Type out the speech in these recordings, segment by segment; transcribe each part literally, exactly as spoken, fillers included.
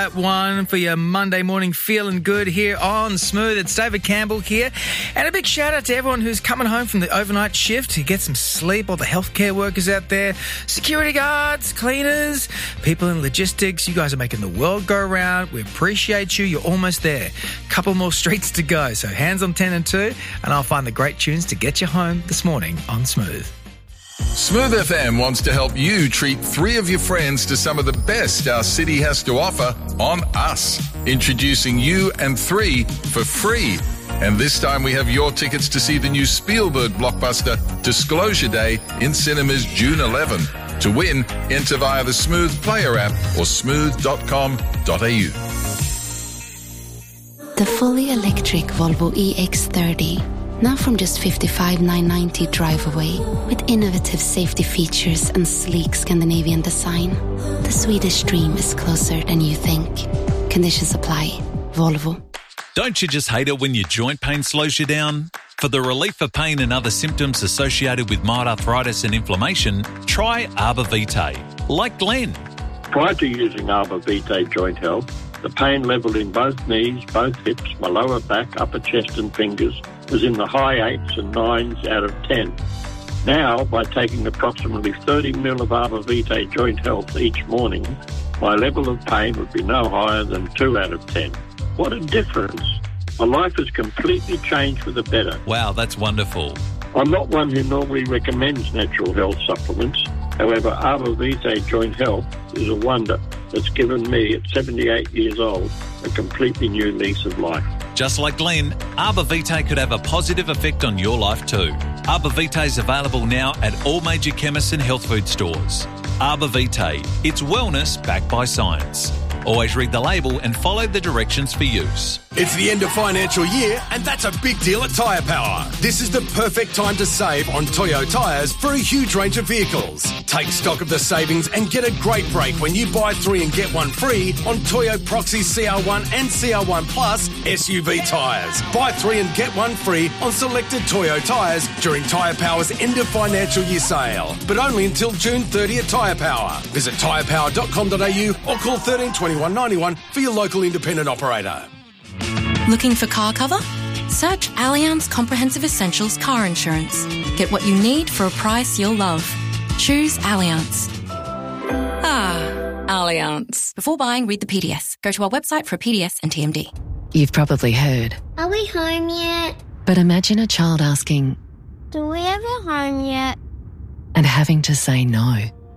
At one for your Monday morning feeling good here on Smooth. It's David Campbell here. And a big shout out to everyone who's coming home from the overnight shift to get some sleep, all the healthcare workers out there, security guards, cleaners, people in logistics. You guys are making the world go round. We appreciate you. You're almost there. Couple more streets to go. So hands on ten and two, and I'll find the great tunes to get you home this morning on Smooth. Smooth F M wants to help you treat three of your friends to some of the best our city has to offer on us. Introducing You and Three for free. And this time we have your tickets to see the new Spielberg blockbuster Disclosure Day in cinemas June eleventh. To win, enter via the Smooth Player app or smooth dot com dot a u. The fully electric Volvo E X thirty. Now from just fifty-five thousand nine hundred ninety drive away, with innovative safety features and sleek Scandinavian design. The Swedish dream is closer than you think. Conditions apply. Volvo. Don't you just hate it when your joint pain slows you down? For the relief of pain and other symptoms associated with mild arthritis and inflammation, try Arbor Vitae, like Glenn. Prior to using Arbor Vitae Joint Health, the pain level in both knees, both hips, my lower back, upper chest and fingers was in the high eights and nines out of ten. Now, by taking approximately thirty mil of Arbor Vitae Joint Health each morning, my level of pain would be no higher than two out of ten. What a difference. My life has completely changed for the better. Wow, that's wonderful. I'm not one who normally recommends natural health supplements. However, Arbor Vitae Joint Health is a wonder that's given me, at seventy-eight years old, a completely new lease of life. Just like Glenn, Arbor Vitae could have a positive effect on your life too. Arbor Vitae is available now at all major chemists and health food stores. Arbor Vitae, it's wellness backed by science. Always read the label and follow the directions for use. It's the end of financial year, and that's a big deal at Tyre Power. This is the perfect time to save on Toyo tyres for a huge range of vehicles. Take stock of the savings and get a great break when you buy three and get one free on Toyo Proxy C R one and C R one Plus S U V tyres. Buy three and get one free on selected Toyo tyres during Tyre Power's end of financial year sale, but only until June thirtieth at Tyre Power. Visit tyre power dot com dot a u or call thirteen twenty-one ninety-one for your local independent operator. Looking for car cover? Search Allianz Comprehensive Essentials Car Insurance. Get what you need for a price you'll love. Choose Allianz. Ah, Allianz. Before buying, read the P D S. Go to our website for a P D S and T M D. You've probably heard. Are we home yet? But imagine a child asking, Do we ever home yet? And having to say no.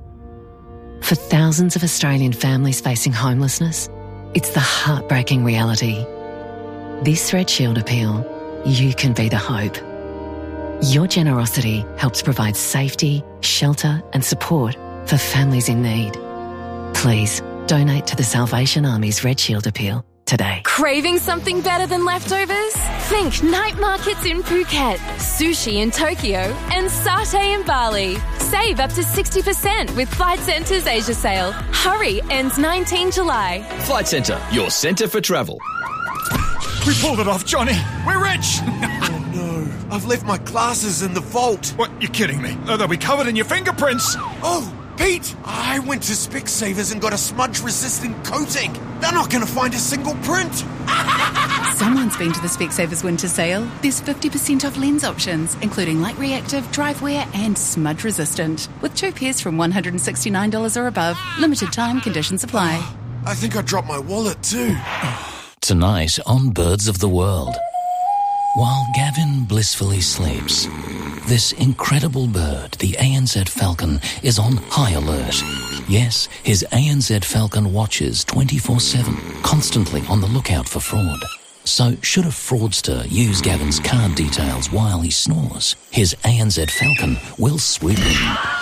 For thousands of Australian families facing homelessness, it's the heartbreaking reality. This Red Shield appeal, you can be the hope. Your generosity helps provide safety, shelter and support for families in need. Please donate to the Salvation Army's Red Shield appeal today. Craving something better than leftovers? Think night markets in Phuket, sushi in Tokyo and satay in Bali. Save up to sixty percent with Flight Centre's Asia sale. Hurry, ends nineteenth July. Flight Centre, your centre for travel. We pulled it off, Johnny. We're rich. Oh, no. I've left my glasses in the vault. What? You're kidding me. Oh, they'll be covered in your fingerprints. Oh, Pete, I went to Specsavers and got a smudge-resistant coating. They're not going to find a single print. Someone's been to the Specsavers winter sale. There's fifty percent off lens options, including light reactive, drive wear and smudge resistant. With two pairs from one hundred sixty-nine dollars or above. Limited time, conditions apply. I think I dropped my wallet too. Tonight on Birds of the World. While Gavin blissfully sleeps, this incredible bird, the A N Z Falcon, is on high alert. Yes, his A N Z Falcon watches twenty-four seven, constantly on the lookout for fraud. So should a fraudster use Gavin's card details while he snores, his A N Z Falcon will swoop in.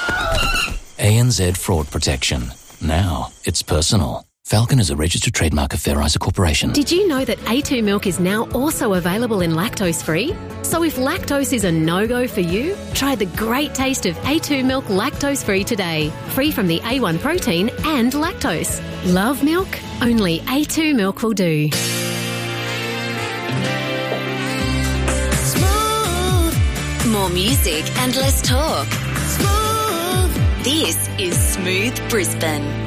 A N Z Fraud Protection. Now it's personal. Falcon is a registered trademark of Fair Isa Corporation. Did you know that A two milk is now also available in lactose-free? So if lactose is a no-go for you, try the great taste of A two milk lactose-free today. Free from the A one protein and lactose. Love milk? Only A two milk will do. Smooth. More music and less talk. Smooth. This is Smooth Brisbane.